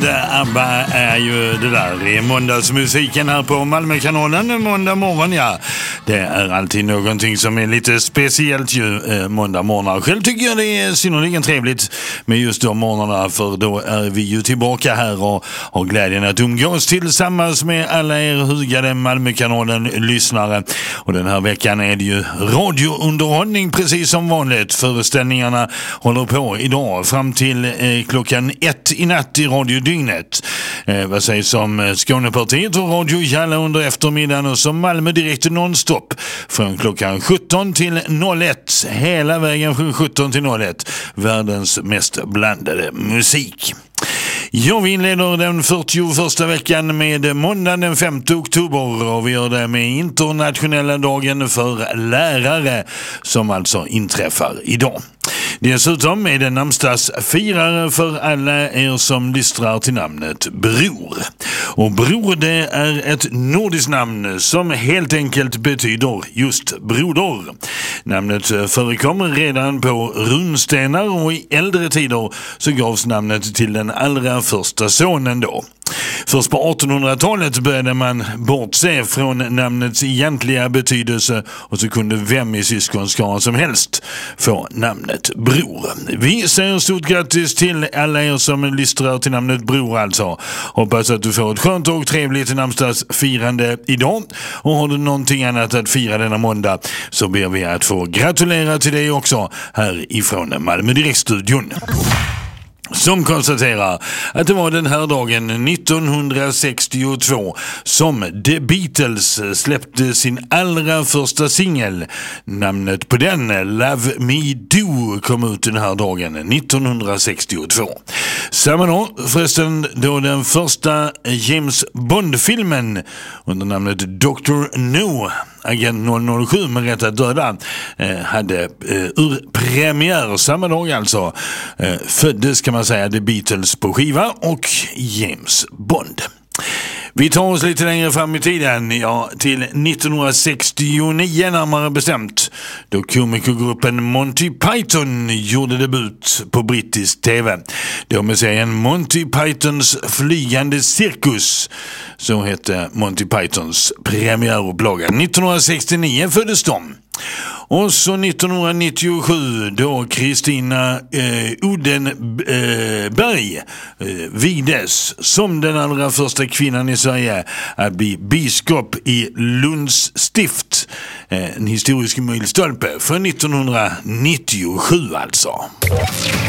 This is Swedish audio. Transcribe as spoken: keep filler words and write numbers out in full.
ABBA är ju det där i måndagsmusiken här på Malmökanalen måndag morgon, ja. Det är alltid någonting som är lite speciellt ju eh, måndag morgon. Själv tycker jag det är synnerligen trevligt med just de morgnarna, för då är vi ju tillbaka här och har glädjen att umgås tillsammans med alla er hugade Malmökanalen-lyssnare. Och den här veckan är det ju radiounderhållning precis som vanligt. Föreställningarna håller på idag fram till eh, klockan ett i natt i radiodygnet. Eh, vad sägs om Skånepartiet och Radio Jalla under eftermiddagen, och som Malmö direkt nonstop från klockan sjutton till noll ett. Hela vägen från sjutton till noll ett. Världens mest blandade musik. Ja, vi inleder den fyrtioförsta veckan med måndag den femte oktober, och vi gör det med internationella dagen för lärare som alltså inträffar idag. Dessutom är det namnsdagsfirare för alla er som lystrar till namnet Bror. Och Bror, det är ett nordiskt namn som helt enkelt betyder just broder. Namnet förekommer redan på runstenar, och i äldre tider så gavs namnet till den allra första sonen då. Först på artonhundratalet började man bortse från namnets egentliga betydelse, och så kunde vem i syskonskaran som helst få namnet Bror. Vi säger stort grattis till alla er som lystrar till namnet Bror alltså. Hoppas att du får ett skönt och trevligt namnsdagsfirande idag. Och har du någonting annat att fira denna måndag, så ber vi att få gratulera till dig också här ifrån Malmö Direktstudion, som konstaterar att det var den här dagen nittonhundrasextiotvå som The Beatles släppte sin allra första singel. Namnet på den, Love Me Do, kom ut den här dagen nittonhundrasextiotvå. Samma dag förresten då den första James Bond-filmen under namnet doktor No, Agent noll noll sju med rätt att döda, eh, hade eh, ur premiär samma dag alltså. Eh, föddes kan man säga The Beatles på skiva och James Bond. Vi tar oss lite längre fram i tiden, ja, till nittonhundrasextionio närmare bestämt, då komikergruppen Monty Python gjorde debut på brittisk tv. Då med serien Monty Pythons flygande cirkus, så hette Monty Pythons premiärupplaga. nittonhundrasextionio föddes de. Och så nittonhundranittiosju då Kristina eh, Odenberg eh, vigdes som den allra första kvinnan i Sverige att bli biskop i Lunds stift. Eh, en historisk milstolpe för nittonhundranittiosju alltså.